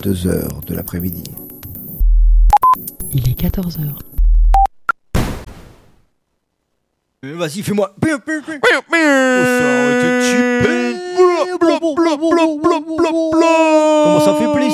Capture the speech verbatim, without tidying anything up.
deux heures de l'après-midi. Il est quatorze heures. Vas-y, fais-moi. Oh, ça a été cheapé. Comment ça fait plaisir.